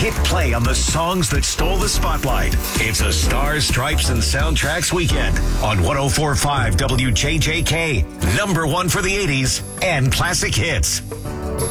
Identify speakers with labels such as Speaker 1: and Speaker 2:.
Speaker 1: Hit play on the songs that stole the spotlight. It's a Stars, Stripes, and Soundtracks weekend on 104.5 WJJK. Number one for the 80s and classic hits.